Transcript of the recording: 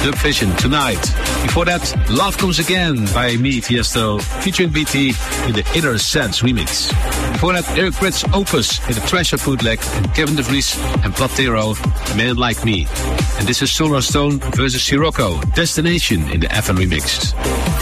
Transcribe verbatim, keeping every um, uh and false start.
Dub Vision, Tonight. Before that, Love Comes Again by me, Tiesto, featuring B T in the Inner Sense remix. Before that, Eric Pritz's Opus in the Treasure bootleg, and Kevin De Vries and Platero, Man Like Me. And this is Solar Stone versus Sirocco, Destination in the F N remix.